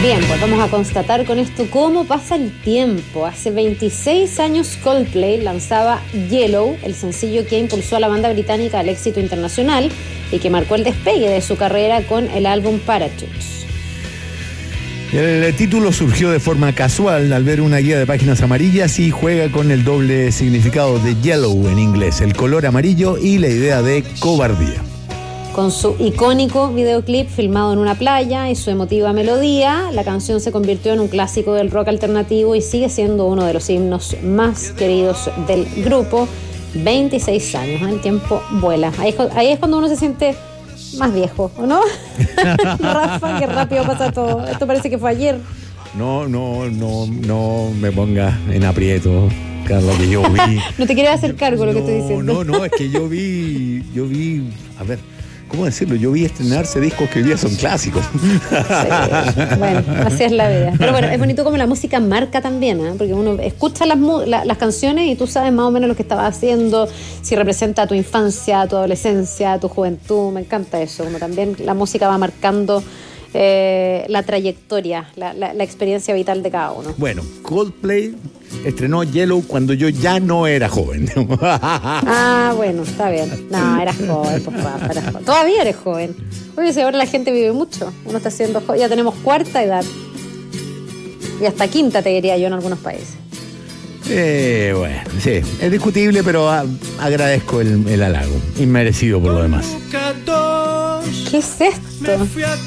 Bien, pues vamos a constatar con esto cómo pasa el tiempo. Hace 26 años Coldplay lanzaba Yellow, el sencillo que impulsó a la banda británica al éxito internacional y que marcó el despegue de su carrera con el álbum Parachutes. El título surgió de forma casual al ver una guía de páginas amarillas y juega con el doble significado de yellow en inglés, el color amarillo y la idea de cobardía. Con su icónico videoclip filmado en una playa y su emotiva melodía, la canción se convirtió en un clásico del rock alternativo y sigue siendo uno de los himnos más queridos del grupo. 26 años, el tiempo vuela. Ahí es cuando uno se siente más viejo, ¿o no? Rafa, qué rápido pasa todo. Esto parece que fue ayer. No me pongas en aprieto, Carla, que yo vi. No te quieres hacer cargo de lo que estoy diciendo. No, es que yo vi, a ver, ¿cómo decirlo? Yo vi estrenarse discos que hoy día son clásicos. Sí, bueno, así es la vida. Pero bueno, es bonito como la música marca también, ¿eh? Porque uno escucha las canciones y tú sabes más o menos lo que estabas haciendo, si representa tu infancia, tu adolescencia, tu juventud. Me encanta eso, como también la música va marcando la trayectoria, la experiencia vital de cada uno. Bueno, Coldplay estrenó Yellow cuando yo ya no era joven. Bueno, está bien. No, eras joven, por favor, eras joven. Todavía eres joven. Oye, si ahora la gente vive mucho, uno está siendo joven, ya tenemos cuarta edad. Y hasta quinta, te diría yo, en algunos países. Bueno, sí, es discutible, pero agradezco el halago. Inmerecido por lo demás. ¿Qué es esto?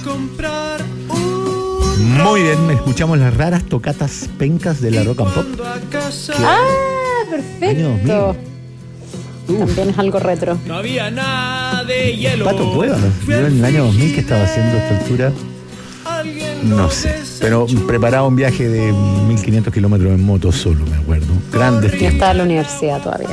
Muy bien, escuchamos las raras tocatas pencas de la rock and pop. Perfecto. También es algo retro. No había nada de hielo. Pato Cuevas, yo en el año 2000 que estaba haciendo a esta altura, no sé, pero preparaba un viaje de 1500 kilómetros en moto solo, me acuerdo. Grandes Y tiempos. estaba en la universidad todavía.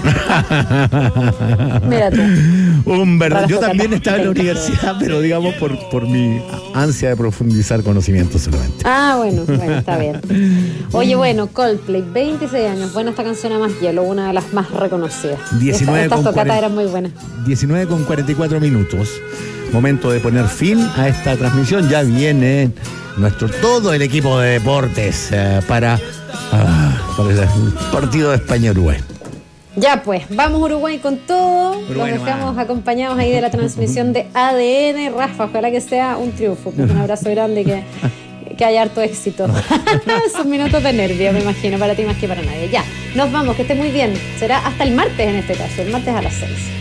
Mira tú. Yo también estaba en la universidad, pero digamos por mi ansia de profundizar conocimientos solamente. Bueno, está bien. Oye, bueno, Coldplay, 26 años. Buena esta canción, además Yellow, una de las más reconocidas. 19 Estas con tocatas 40. eran muy buenas. 19 con 44 minutos. Momento de poner fin a esta transmisión. Ya viene todo el equipo de deportes para el partido de España-Uruguay. Ya pues, vamos Uruguay con todo. Los dejamos acompañados ahí de la transmisión de ADN. Rafa, ojalá que sea un triunfo. Un abrazo grande y que haya harto éxito. Son minutos de nervio, me imagino, para ti más que para nadie. Ya, nos vamos, que estés muy bien. Será hasta el martes en este caso, el martes a las 6.